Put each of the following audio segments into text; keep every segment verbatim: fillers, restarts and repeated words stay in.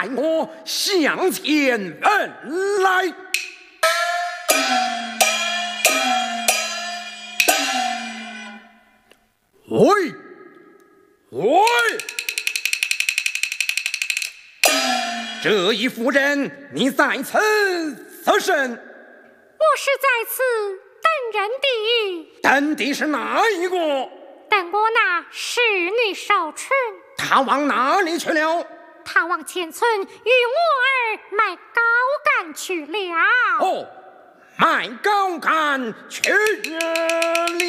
待我向前问来。喂喂，这一夫人，你在此作甚？ 我是在此等人的。 等的是哪一个？ 等我那侍女守春。 她往哪里去了？ 她往前村与我儿卖高杆去了。 哦，卖高杆去了。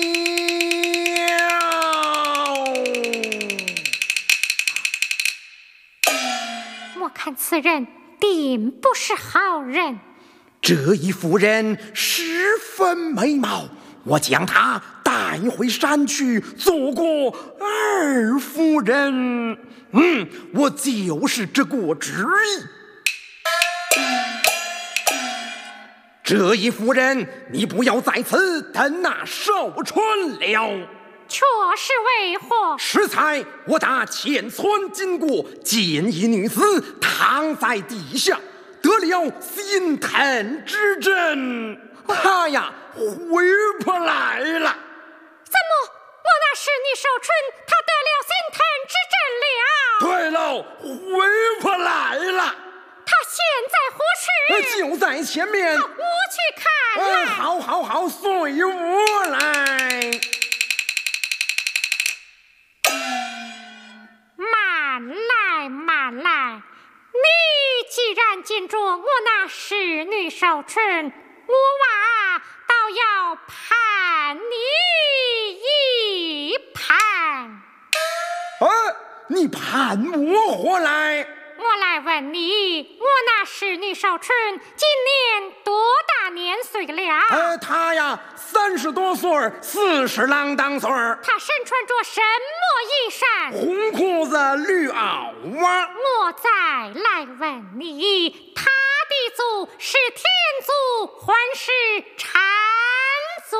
我看此人定不是好人。 这一妇人十分美貌，我将她带回山去做过二夫人。嗯，我就是这个旨意。这一夫人，你不要在此等那守春了。 却是为何？ 适才我打前村经过，见一女子躺在地下，得了心疼之症，她呀回不来了。 怎么？我那侍女守春，她得了心疼之症了？ 对了，回不来了。 她现在何处？ 就在前面。 我去看来。 嗯，好好好，随我来。 慢来慢来，你既然见着我那侍女守春，我娃倒要盼你一盼。 哎，你盼我何来？ 我来问你，我那侍女守春今年多大年岁了？ 呃，她呀，三十多岁，四十郎当岁。 她身穿着什么衣衫？ 红裤子，绿袄啊。 我再来问你，她的族是天族还是缠族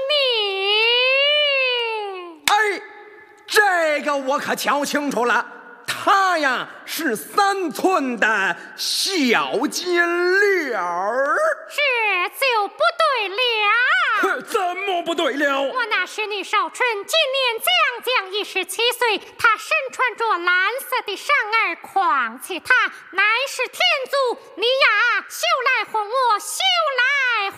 呢？ 哎，这个我可瞧清楚了。她呀是三寸的小金莲儿。 这就不对了。 怎么不对了？ 我那侍女守春今年将将一十七岁，她身穿着蓝色的裳儿，况且她乃是天族，你呀休来哄我，休来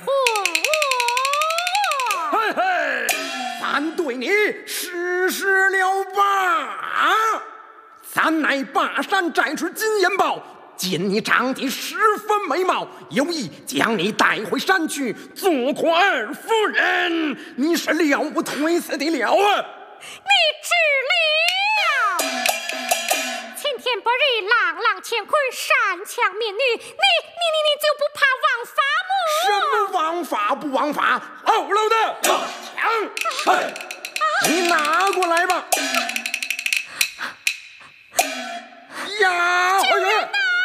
哄我。 嘿嘿，咱对你实施了吧。咱乃霸山寨主金延豹，见你长得十分美貌，有意将你带回山去做个二夫人。你是了不推辞的了啊！ 你知了！青天白日，朗朗乾坤，山强民女，你你你你就不怕枉法吗？ 什么枉法不枉法？后楼的枪，哎，你拿过来吧。呀！ 救人呐！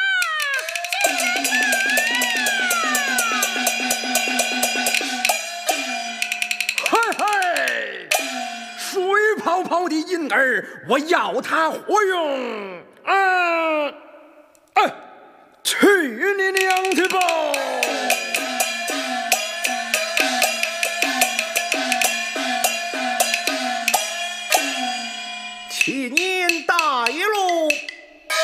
嘿嘿，水泡泡的银儿，我要它活用。啊！